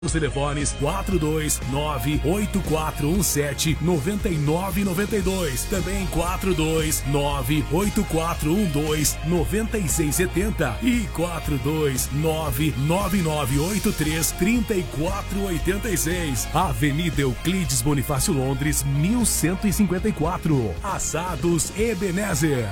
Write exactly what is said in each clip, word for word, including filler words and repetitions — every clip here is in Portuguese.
Os telefones quatro dois nove, oito quatro um sete, nove nove nove dois, também quatro dois nove, oito quatro um dois, nove seis sete zero e quatro dois nove, nove nove oito três, três quatro oito seis. Avenida Euclides Bonifácio Londres, mil cento e cinquenta e quatro. Assados Ebenezer.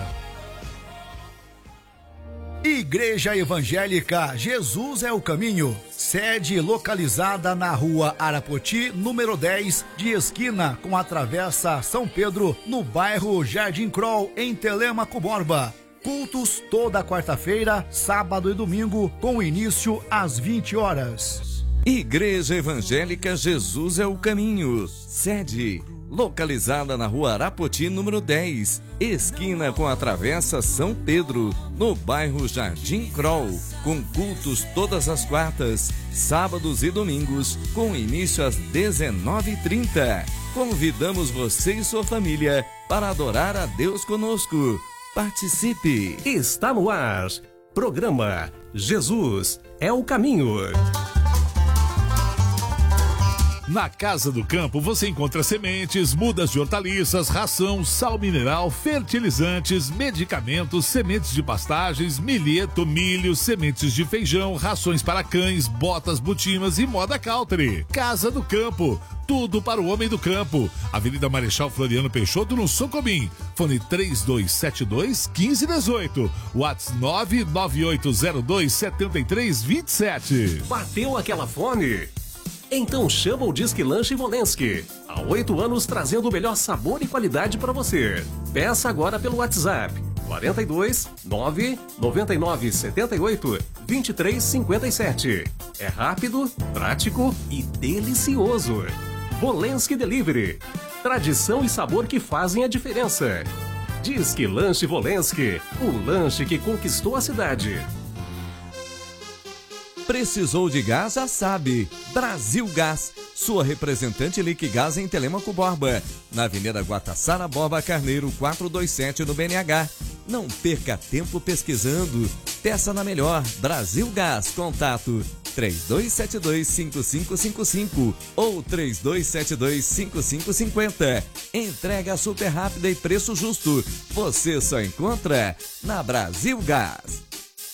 Igreja Evangélica Jesus é o Caminho, sede localizada na rua Arapoti, número dez, de esquina com a Travessa São Pedro, no bairro Jardim Kroll, em Telêmaco Borba. Cultos toda quarta-feira, sábado e domingo, com início às vinte horas. Igreja Evangélica Jesus é o Caminho, sede localizada na rua Arapoti, número dez, esquina com a Travessa São Pedro, no bairro Jardim Kroll, com cultos todas as quartas, sábados e domingos, com início às dezenove e trinta. Convidamos você e sua família para adorar a Deus conosco. Participe! Está no ar, programa Jesus é o Caminho. Na Casa do Campo você encontra sementes, mudas de hortaliças, ração, sal mineral, fertilizantes, medicamentos, sementes de pastagens, milheto, milho, sementes de feijão, rações para cães, botas, botinas e moda country. Casa do Campo, tudo para o homem do campo. Avenida Marechal Floriano Peixoto, no Socobim. Fone três dois sete dois, um cinco um oito. WhatsApp nove nove oito zero dois sete três dois sete. Bateu aquela fome? Então chama o Disque Lanche Volensky. Há oito anos trazendo o melhor sabor e qualidade para você. Peça agora pelo WhatsApp quarenta e dois, nove, noventa e nove, setenta e oito, vinte e três, cinquenta e sete. É rápido, prático e delicioso. Volensky Delivery. Tradição e sabor que fazem a diferença. Disque Lanche Volensky, o lanche que conquistou a cidade. Precisou de gás, já sabe. Brasil Gás, sua representante Liquigás em Telêmaco Borba, na Avenida Guataçara Borba Carneiro, quatrocentos e vinte e sete, no B N H. Não perca tempo pesquisando. Peça na melhor. Brasil Gás. Contato três dois sete dois, cinco cinco cinco cinco ou três dois sete dois, cinco cinco cinco zero. Entrega super rápida e preço justo. Você só encontra na Brasil Gás.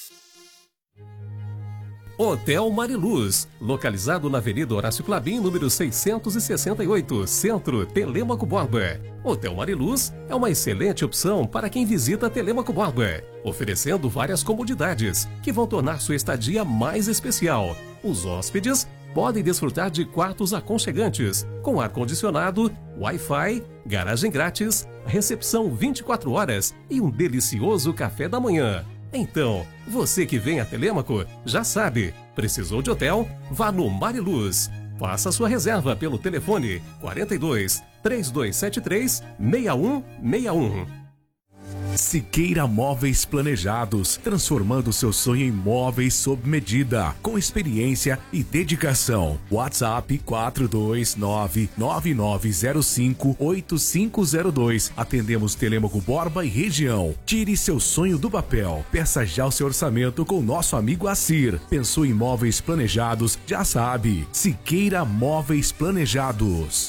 Hotel Mariluz, localizado na Avenida Horácio Clabim, número seiscentos e sessenta e oito, Centro, Telêmaco Borba. Hotel Mariluz é uma excelente opção para quem visita Telêmaco Borba, oferecendo várias comodidades que vão tornar sua estadia mais especial. Os hóspedes podem desfrutar de quartos aconchegantes, com ar-condicionado, Wi-Fi, garagem grátis, recepção vinte e quatro horas e um delicioso café da manhã. Então, você que vem a Telêmaco, já sabe, precisou de hotel? Vá no Mariluz. Faça sua reserva pelo telefone quarenta e dois, três dois sete três, seis um seis um. Siqueira Móveis Planejados, transformando seu sonho em móveis sob medida, com experiência e dedicação. WhatsApp quatro dois nove, nove nove zero cinco, oito cinco zero dois. Atendemos Telêmaco Borba e região. Tire seu sonho do papel. Peça já o seu orçamento com nosso amigo Assir. Pensou em móveis planejados? Já sabe. Siqueira Móveis Planejados.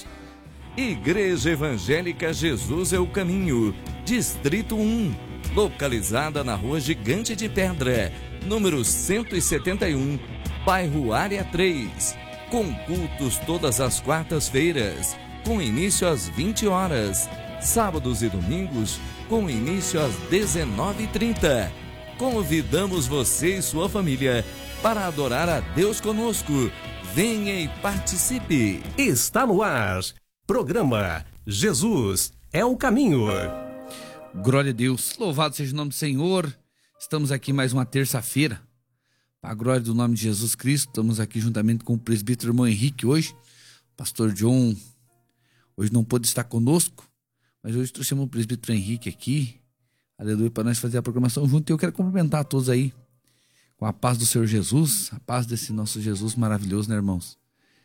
Igreja Evangélica Jesus é o Caminho, Distrito um, localizada na Rua Gigante de Pedra, número cento e setenta e um, bairro Área três, com cultos todas as quartas-feiras, com início às vinte horas, sábados e domingos, com início às dezenove e trinta. Convidamos você e sua família para adorar a Deus conosco. Venha e participe. Está no ar. Programa Jesus é o Caminho. Glória a Deus, louvado seja o nome do Senhor. Estamos aqui mais uma terça-feira, para a glória do nome de Jesus Cristo. Estamos aqui juntamente com o presbítero irmão Henrique hoje. O pastor John hoje não pôde estar conosco, mas hoje trouxemos o presbítero Henrique aqui, aleluia, para nós fazer a programação junto. E eu quero cumprimentar a todos aí com a paz do Senhor Jesus, a paz desse nosso Jesus maravilhoso, né, irmãos?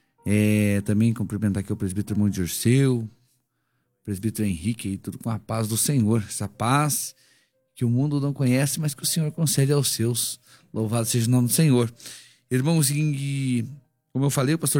É, também cumprimentar aqui o presbítero irmão Dirceu, presbítero Henrique, e tudo com a paz do Senhor, essa paz que o mundo não conhece, mas que o Senhor concede aos seus. Louvado seja o nome do Senhor. Irmãos, e Como eu falei, o pastor